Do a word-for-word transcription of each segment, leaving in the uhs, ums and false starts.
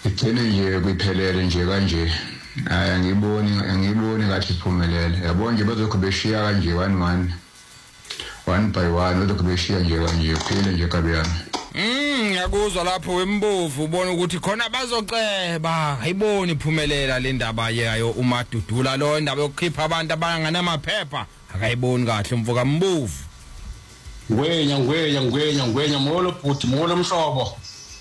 igcine nje kuyiphelele nje kanje hayi ngiboni ngiboni ngathi iphumelele yabo nje bazokho beshiya kanje one one one by one bazokho beshiya nje kanje kuphele nje kabiyana. Mm ngiyakuzwa lapho wembovu ubona ukuthi khona bazoceba ayiboni iphumelela le ndaba yayo uMadudula lo indaba yokukhipha abantu abanganamaphepha akayiboni kahle umvuka mbovu. Ngwenya ngwenya ngwenya ngwenya molo bhuti molo mhlobo.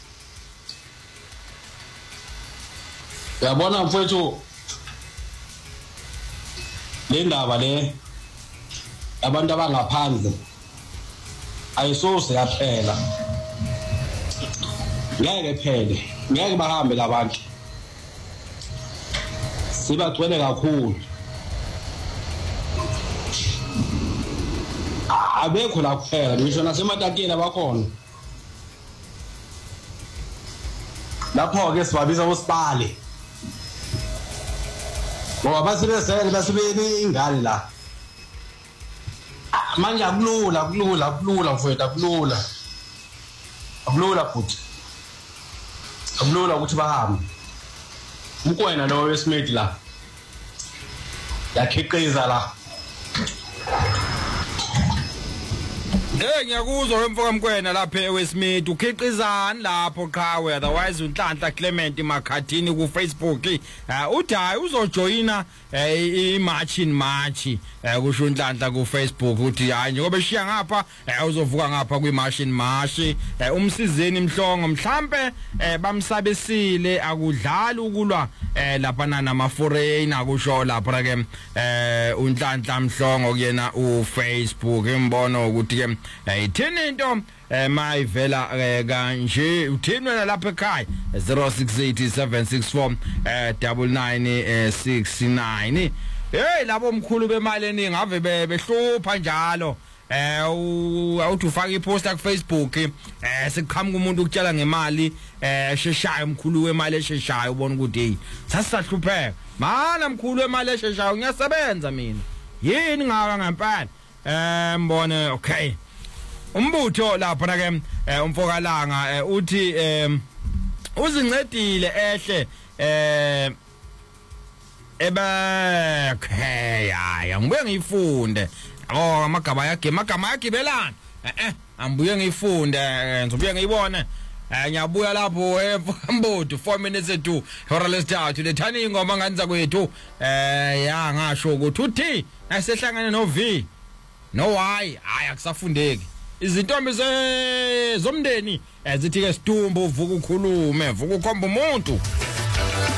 Yabona mfowethu le ndaba le abantu abangaphandle ayisose yaphela. Ngeke phele ngeke bahambe labantu sibagcwele kakhulu abekho la kuphela ngisho nasematakeni abakhona lapho ke sibabiza usibale ngoba basebenzele basebeni ingane la manje akulula akulula akulula mfowethu akulula akulula futhi akulula ukuthi bahambe umkwena lo weSmith la yakhiqiza la. Eh ngiyakuzwa wemfoka mkwena lapha eWestmead ukhiqizani lapho qhawe otherwise uNhlanhla Clement Makhathini ku Facebook uthi hayi uzojoyina imarch in March kusho uNhlanhla ku Facebook uthi hayi njengoba eshiya ngapha uzovuka ngapha kwimarch in March umsizeni Mhlongo mhlambe bamsabesile akudlala ukulwa lapha nama foreigner kusho lapha ke uNhlanhla Mhlongo kuyena uFacebook imbono ukuthi ke ayithini into mayivela kanje uthini wena lapha ekhaya zero six eight seven six four nine nine six nine. Hey labo omkhulu bemali eningi ave behlupha njalo eh awuthi ufaka iposter ku Facebook eh sekuqhamuka umuntu ukutshela ngemali eh sheshayo omkhulu wemali esheshayo ubona ukuthi hey sasihlupheka mana mkhulu wemali esheshayo ngiyasebenza mina yini ngaka ngempela eh mbone okay umbutho lapha na ke umfokalanga uthi uzincedile ehle eh eba okay aya ngibuye ngiyifunde oh amagama yakhe amagama yakibelana eh ambuye ngiyifunde ngizobuye ngiyibone ngiyabuya lapho emfambutho four minutes to hora lesithathu lethani ingoma nganza kwethu eh ya ngasho ukuthi uthi asehlangane no V no Y hayi akusafundeki izintombi zomndeni ezithi ke sidumbu uvuka ukhulume vuka ukhomba umuntu.